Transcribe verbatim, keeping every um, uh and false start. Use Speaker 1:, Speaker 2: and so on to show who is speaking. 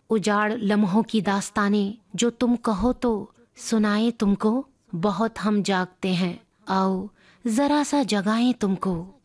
Speaker 1: उजाड़ लम्हों की दास्तानें जो तुम कहो तो सुनाए तुमको। बहुत हम जागते हैं, आओ जरा सा जगाएं तुमको।